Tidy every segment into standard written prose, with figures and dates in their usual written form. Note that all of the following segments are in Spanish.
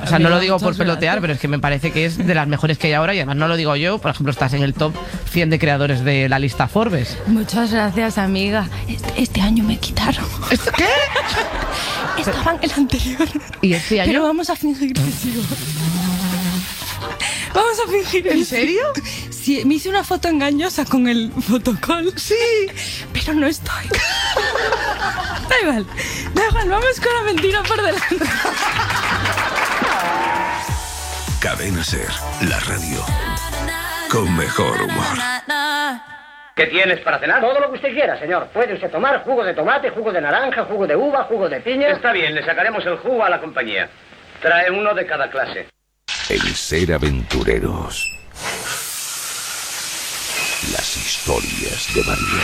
O sea, no lo digo por pelotear, pero es que me parece que es de las mejores que hay ahora y además no lo digo yo. Por ejemplo, estás en el top 100 de creadores de la lista Forbes. Muchas gracias, amiga. Este año me quitaron. ¿Qué? Estaba en el anterior. ¿Y este año? Pero vamos a fingir que sigo. Vamos a fingir. ¿En serio? Sí, me hice una foto engañosa con el fotocall. Sí. Pero no estoy. Da igual, vamos con la mentira por delante. Cadena Ser, la radio con mejor humor. ¿Qué tienes para cenar? Todo lo que usted quiera, señor. Puede usted tomar jugo de tomate, jugo de naranja, jugo de uva, jugo de piña. Está bien, le sacaremos el jugo a la compañía. Trae uno de cada clase. El Ser Aventureros. Las historias de María.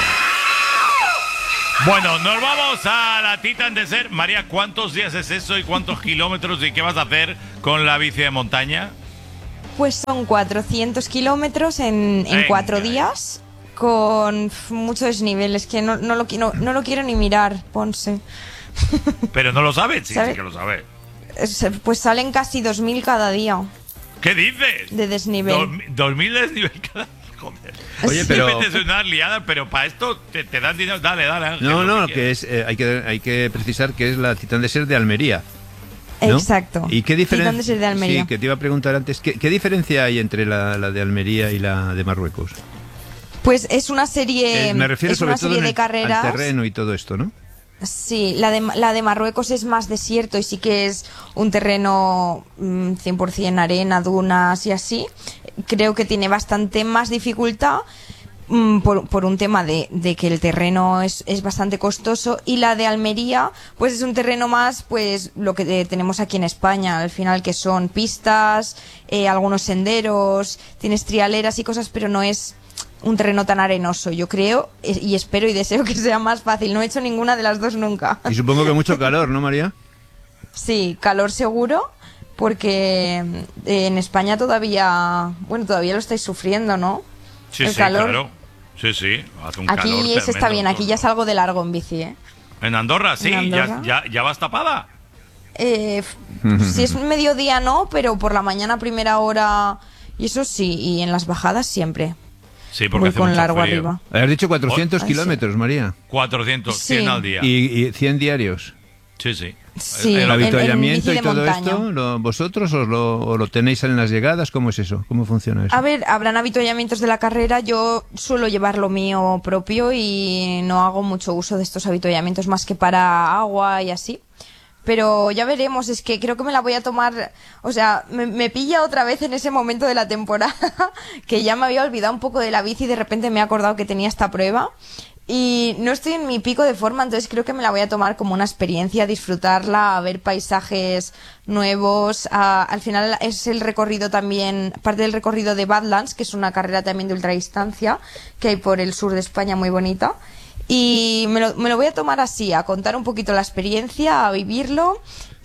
Bueno, nos vamos a la Titan de Ser. María, ¿cuántos días es eso y cuántos kilómetros y qué vas a hacer con la bici de montaña? Pues son 400 kilómetros en 4 días con muchos desniveles que no lo quiero ni mirar, Ponce. Pero no lo sabes, sí, ¿Sabe? sí que lo sabes. Pues salen casi 2.000 cada día. ¿Qué dices? De desnivel. 2.000 de desnivel cada día. Joder. Oye, pero... Te metes en unas liadas, pero para esto te dan dinero. Dale, Ángel. No, que es, hay que precisar que es la Titan de Ser de Almería, ¿no? Exacto. ¿Y qué diferencia? Titan de Ser de Almería. Sí, que te iba a preguntar antes, ¿qué diferencia hay entre la de Almería y la de Marruecos? Pues es una serie, me refiero es sobre una todo serie en de carreras. al terreno y todo esto, ¿no? Sí, la de Marruecos es más desierto y sí que es un terreno 100% arena, dunas y así. Creo que tiene bastante más dificultad por un tema de que el terreno es bastante costoso, y la de Almería pues es un terreno más pues lo que tenemos aquí en España al final, que son pistas, algunos senderos, tienes trialeras y cosas, pero no es un terreno tan arenoso, yo creo, y espero y deseo que sea más fácil. No he hecho ninguna de las dos nunca. Y supongo que mucho calor, ¿no, María? Sí, calor seguro, porque en España todavía lo estáis sufriendo, ¿no? Sí, el calor. claro. Sí, hace un aquí calor eso está bien, aquí ya salgo de largo en bici, ¿eh? En Andorra, sí, ¿En Andorra? ¿Ya vas tapada? Si es mediodía no, pero por la mañana a primera hora, y eso sí, y en las bajadas siempre. Sí, porque voy hace con mucho largo frío. arriba. Has dicho 400 kilómetros, sí. María. 400, Sí. 100 al día. ¿Y 100 diarios? Sí. Sí, ¿El avituallamiento en y todo montaña. esto, vosotros os lo tenéis en las llegadas? ¿Cómo es eso? ¿Cómo funciona eso? A ver, habrán avituallamientos de la carrera. Yo suelo llevar lo mío propio y no hago mucho uso de estos avituallamientos más que para agua y así. Pero ya veremos, es que creo que me la voy a tomar, o sea, me pilla otra vez en ese momento de la temporada que ya me había olvidado un poco de la bici y de repente me he acordado que tenía esta prueba. Y no estoy en mi pico de forma, entonces creo que me la voy a tomar como una experiencia, disfrutarla, a ver paisajes nuevos. Al final es el recorrido también, parte del recorrido de Badlands, que es una carrera también de ultradistancia que hay por el sur de España, muy bonita. Y me lo voy a tomar así, a contar un poquito la experiencia, a vivirlo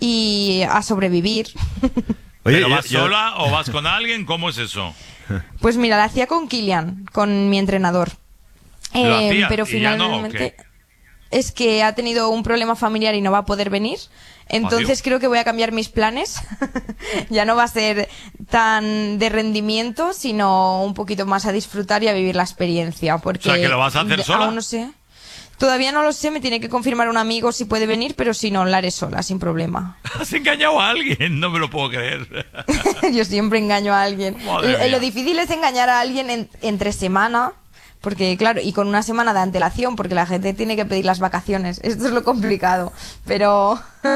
y a sobrevivir. Oye, ¿Pero vas sola o vas con alguien? ¿Cómo es eso? Pues mira, la hacía con Kilian, con mi entrenador. ¿Lo hacías Pero y ya no, o finalmente qué? es que ha tenido un problema familiar y no va a poder venir. Entonces Adiós. creo que voy a cambiar mis planes. Ya no va a ser tan de rendimiento, sino un poquito más a disfrutar y a vivir la experiencia. Porque O sea, ¿que lo vas a hacer sola? Aún no sé. Todavía no lo sé, me tiene que confirmar un amigo si puede venir, pero si no, la haré sola, sin problema. Has engañado a alguien, no me lo puedo creer. Yo siempre engaño a alguien. Madre mía. Lo difícil es engañar a alguien entre semana. Porque, claro, y con una semana de antelación, porque la gente tiene que pedir las vacaciones. Esto es lo complicado. Pero...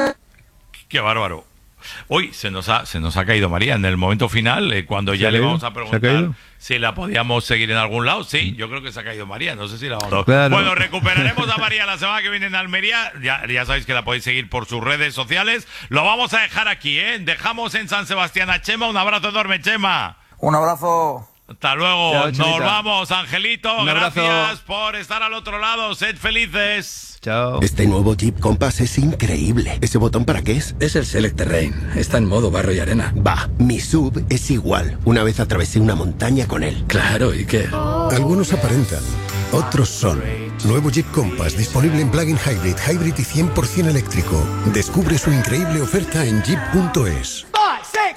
Qué bárbaro. Hoy se nos ha caído María en el momento final, cuando ya le vamos a preguntar si la podíamos seguir en algún lado. Sí, yo creo que se ha caído María, no sé si la vamos a... Claro. Bueno, recuperaremos a María la semana que viene en Almería. Ya sabéis que la podéis seguir por sus redes sociales. Lo vamos a dejar aquí, ¿eh? Dejamos en San Sebastián a Chema. Un abrazo enorme, Chema. Un abrazo. Hasta luego. Chao, Nos Chemita. vamos, Angelito. Un abrazo. Gracias por estar al otro lado. Sed felices. Chao. Este nuevo Jeep Compass es increíble. ¿Ese botón para qué es? Es el Select Terrain. Está en modo barro y arena. Va, mi SUV es igual. Una vez atravesé una montaña con él. Claro, ¿y qué? Algunos aparentan, otros son. Nuevo Jeep Compass disponible en plug-in hybrid y 100% eléctrico. Descubre su increíble oferta en jeep.es.